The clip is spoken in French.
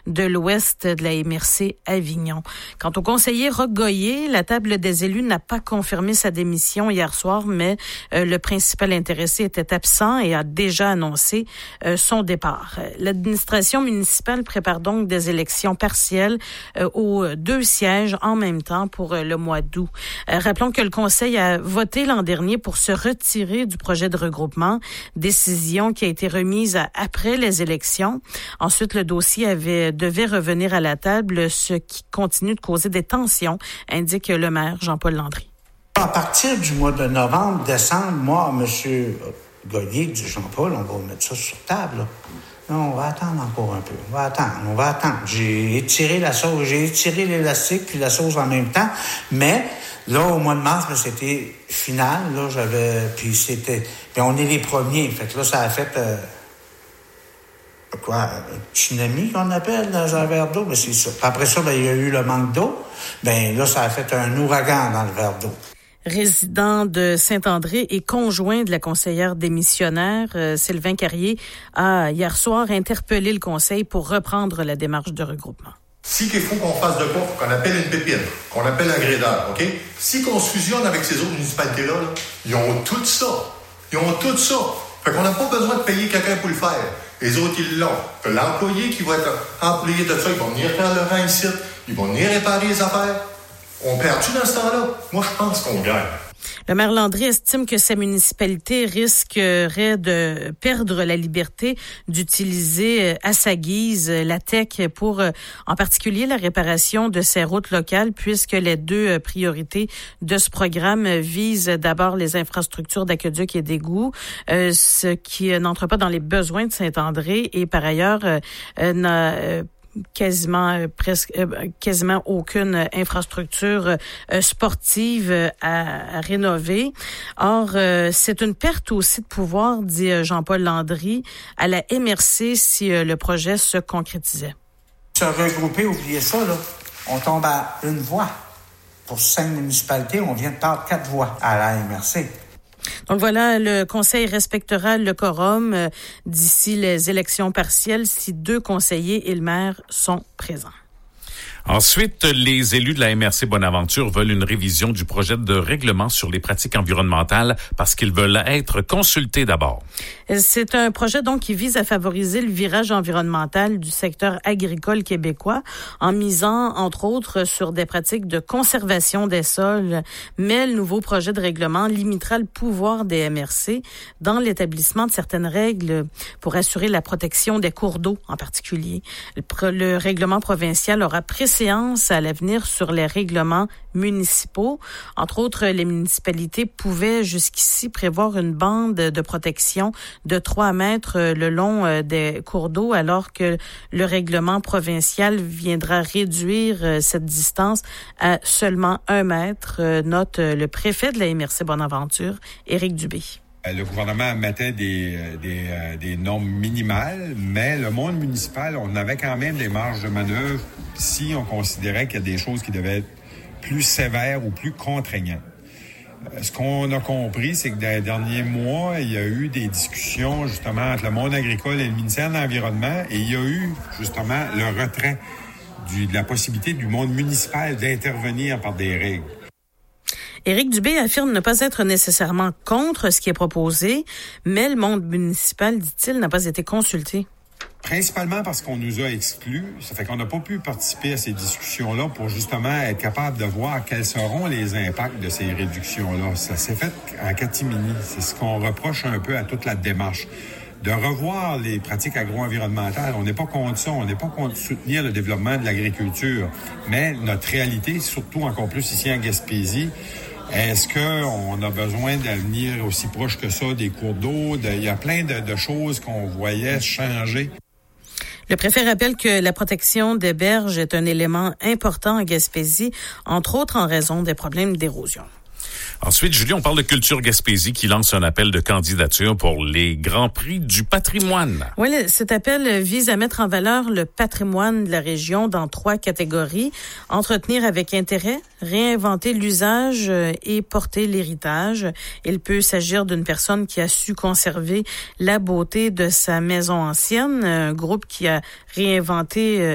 de l'ouest de la MRC Avignon. Quant au conseiller Roch Goyer, la table des élus n'a pas confirmé sa démission hier soir, mais le principal intéressé était absent et a déjà annoncé son départ. L'administration municipale prépare donc des élections partielles aux 2 sièges en même temps pour le mois d'août. Rappelons que le conseil a voté l'an dernier pour se retirer du projet de regroupement, décision qui a été remise après les élections. Ensuite, le dossier devait revenir à la table, ce qui continue de causer des tensions, indique le maire Jean-Paul Landry. À partir du mois de novembre, décembre, moi, M. Goyer dit Jean-Paul, on va mettre ça sur table. Là. Non, on va attendre encore un peu. On va attendre. J'ai étiré l'élastique puis la sauce en même temps, mais là, au mois de mars, c'était final. Là, puis on est les premiers. Fait que là, ça a fait un tsunami qu'on appelle dans un verre d'eau. Ben, c'est ça. Puis après ça, il y a eu le manque d'eau. Ben là, ça a fait un ouragan dans le verre d'eau. Résident de Saint-André et conjoint de la conseillère démissionnaire, Sylvain Carrier, a hier soir interpellé le conseil pour reprendre la démarche de regroupement. Si qu'il faut qu'on fasse de quoi, faut qu'on appelle une pépine, qu'on appelle un grédeur, OK? Si qu'on se fusionne avec ces autres municipalités-là, ils ont tout ça. Fait qu'on n'a pas besoin de payer quelqu'un pour le faire. Les autres, ils l'ont. L'employé qui va être employé de ça, ils vont venir faire le rang ici, ils vont venir réparer les affaires. On perd-tu dans ce temps-là? Moi, je pense qu'on gagne. Le maire Landry estime que sa municipalité risquerait de perdre la liberté d'utiliser à sa guise la TEQ pour, en particulier, la réparation de ses routes locales, puisque les 2 priorités de ce programme visent d'abord les infrastructures d'aqueduc et d'égouts, ce qui n'entre pas dans les besoins de Saint-André et par ailleurs n'a quasiment aucune infrastructure sportive à rénover. Or, c'est une perte aussi de pouvoir, dit Jean-Paul Landry, à la MRC si le projet se concrétisait. Se regrouper, oubliez ça, là. On tombe à 1 voix. Pour 5 municipalités, on vient de perdre 4 voix à la MRC. Donc voilà, le conseil respectera le quorum d'ici les élections partielles si 2 conseillers et le maire sont présents. Ensuite, les élus de la MRC Bonaventure veulent une révision du projet de règlement sur les pratiques environnementales parce qu'ils veulent être consultés d'abord. C'est un projet donc qui vise à favoriser le virage environnemental du secteur agricole québécois en misant, entre autres, sur des pratiques de conservation des sols. Mais le nouveau projet de règlement limitera le pouvoir des MRC dans l'établissement de certaines règles pour assurer la protection des cours d'eau en particulier. Le règlement provincial aura préséance à l'avenir sur les règlements municipaux. Entre autres, les municipalités pouvaient jusqu'ici prévoir une bande de protection de 3 mètres le long des cours d'eau, alors que le règlement provincial viendra réduire cette distance à seulement 1 mètre, note le préfet de la MRC Bonaventure, Éric Dubé. Le gouvernement mettait des normes minimales, mais le monde municipal, on avait quand même des marges de manœuvre si on considérait qu'il y a des choses qui devaient être plus sévères ou plus contraignantes. Ce qu'on a compris, c'est que dans les derniers mois, il y a eu des discussions justement entre le monde agricole et le ministère de l'Environnement et il y a eu justement le retrait de la possibilité du monde municipal d'intervenir par des règles. Éric Dubé affirme ne pas être nécessairement contre ce qui est proposé, mais le monde municipal, dit-il, n'a pas été consulté. Principalement parce qu'on nous a exclus. Ça fait qu'on n'a pas pu participer à ces discussions-là pour justement être capable de voir quels seront les impacts de ces réductions-là. Ça s'est fait en catimini. C'est ce qu'on reproche un peu à toute la démarche. De revoir les pratiques agro-environnementales. On n'est pas contre ça. On n'est pas contre soutenir le développement de l'agriculture. Mais notre réalité, surtout encore plus ici en Gaspésie, est-ce qu'on a besoin de venir aussi proche que ça des cours d'eau? Il y a plein de choses qu'on voyait changer. Le préfet rappelle que la protection des berges est un élément important en Gaspésie, entre autres en raison des problèmes d'érosion. Ensuite, Julie, on parle de Culture Gaspésie qui lance un appel de candidature pour les Grands Prix du patrimoine. Oui, cet appel vise à mettre en valeur le patrimoine de la région dans 3 catégories. Entretenir avec intérêt, réinventer l'usage et porter l'héritage. Il peut s'agir d'une personne qui a su conserver la beauté de sa maison ancienne, un groupe qui a réinventé